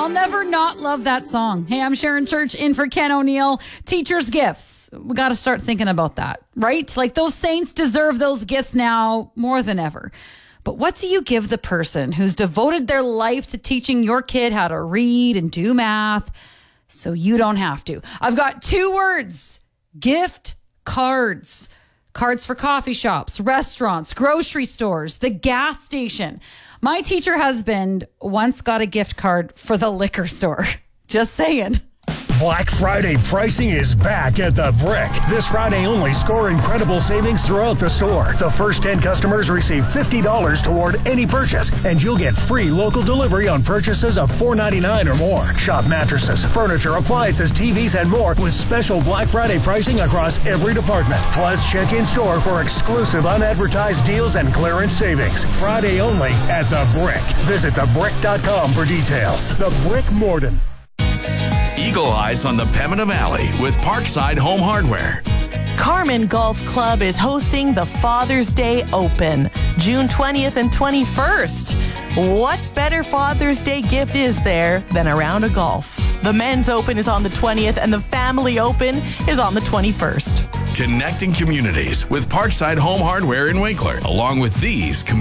I'll never not love that song. Hey, I'm Sharon Church in for Ken O'Neill. Teachers' gifts. We got to start thinking about that, right? Like those saints deserve those gifts now more than ever. But what do you give the person who's devoted their life to teaching your kid how to read and do math so you don't have to? I've got 2 words: gift cards. Cards for coffee shops, restaurants, grocery stores, the gas station. My teacher husband once got a gift card for the liquor store. Just saying. Black Friday pricing is back at The Brick. This Friday only, score incredible savings throughout the store. The first 10 customers receive $50 toward any purchase, and you'll get free local delivery on purchases of $4.99 or more. Shop mattresses, furniture, appliances, TVs, and more with special Black Friday pricing across every department. Plus, check in store for exclusive unadvertised deals and clearance savings. Friday only at The Brick. Visit thebrick.com for details. The Brick Morden. Eagle Eyes on the Pembina Valley with Parkside Home Hardware. Carmen Golf Club is hosting the Father's Day Open, June 20th and 21st. What better Father's Day gift is there than a round of golf? The Men's Open is on the 20th and the Family Open is on the 21st. Connecting communities with Parkside Home Hardware in Winkler, along with these